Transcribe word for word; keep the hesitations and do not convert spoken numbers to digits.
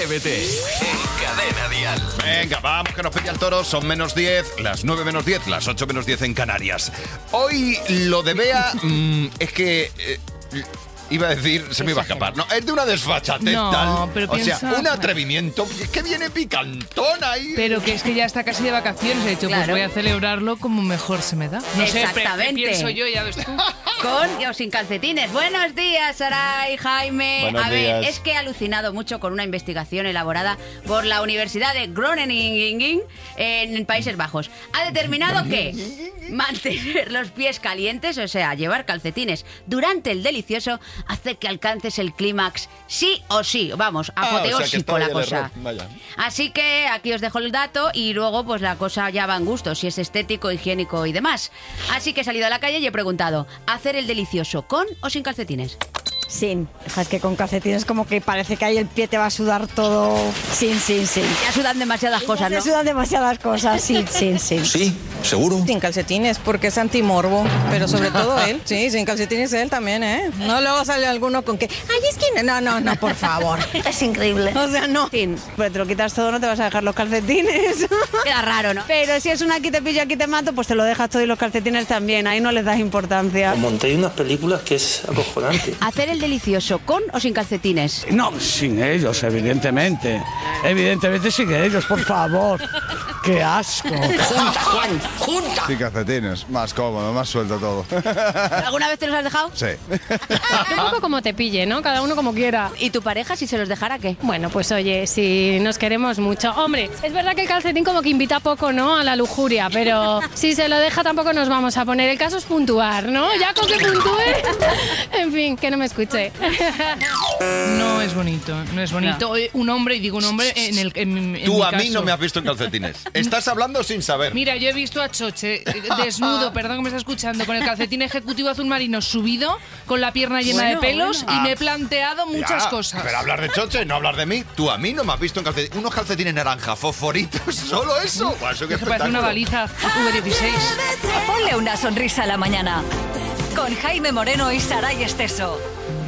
Atrévete en Cadena Dial. Venga, vamos, que nos pilla el toro. Son menos diez, las nueve menos diez, las ocho menos diez en Canarias. Hoy lo de Bea mmm, es que... Eh, Iba a decir, se me iba a escapar. No, es de una desfachatez No, tal. pero o piensa- sea, un atrevimiento. Es que viene picantona ahí. Pero que es que ya está casi de vacaciones. He dicho, Claro. pues voy a celebrarlo como mejor se me da. No sé, pre- Exactamente. pienso yo, ya ves tú. Con o sin calcetines. Buenos días, Saray, Jaime. Buenos a ver, días. es que he alucinado mucho con una investigación elaborada por la Universidad de Groningen en Países Bajos. Ha determinado que mantener los pies calientes, o sea, llevar calcetines durante el delicioso, hace que alcances el clímax sí o sí. Vamos, Ah, o sea, que apoteósico estaba la ahí el cosa. error. Vaya. Así que aquí os dejo el dato y luego pues la cosa ya va en gusto, si es estético, higiénico y demás. Así que he salido a la calle y he preguntado, ¿hacer el delicioso con o sin calcetines? Sin. Es que con calcetines como que parece que ahí el pie te va a sudar todo. Sin, sin, sin. Ya sudan demasiadas cosas, Te ¿no? sudan demasiadas cosas. Sin, sin, sin. Sí, seguro. Sin calcetines, porque es antimorbo. Pero sobre todo él. Sí, sin calcetines él también, ¿eh? No luego sale alguno con que... Ay, es que... No, no, no, por favor. Es increíble. O sea, no. Sin. Pero te lo quitas todo, no te vas a dejar los calcetines. Queda raro, ¿no? Pero si es un aquí te pillo, aquí te mato, pues te lo dejas todo y los calcetines también. Ahí no les das importancia. Monté unas películas que es acojonante. ¿Hacer el delicioso con o sin calcetines? No, sin ellos, evidentemente. Evidentemente sin ellos, por favor. ¡Qué asco! Junta, Juan, junta. Sin calcetines, más cómodo, más suelto todo. ¿Alguna vez te los has dejado? Sí. Un poco como te pille, ¿no? Cada uno como quiera. ¿Y tu pareja si se los dejara qué? Bueno, pues oye, si nos queremos mucho. Hombre, es verdad que el calcetín como que invita poco, ¿no? A la lujuria, pero si se lo deja tampoco nos vamos a poner. El caso es puntuar, ¿no? Ya con que puntúe. En fin, que no me escuche. No es bonito, no es bonito. Eh, Un hombre, y digo un hombre en el en, en Tú mi a mí caso. no me has visto en calcetines. Estás hablando sin saber. Mira, yo he visto a Choche eh, desnudo, perdón que me está escuchando, con el calcetín ejecutivo azul marino subido, con la pierna llena Bueno, de pelos bueno. y me he planteado muchas Ya, cosas. Pero hablar de Choche, no hablar de mí. Tú a mí no me has visto en calcetines. Unos calcetines naranja, fosforitos, solo eso. Buah, eso qué Que parece una espectáculo. baliza V dieciséis. Ponle una sonrisa a la mañana. Con Jaime Moreno y Saray Esteso.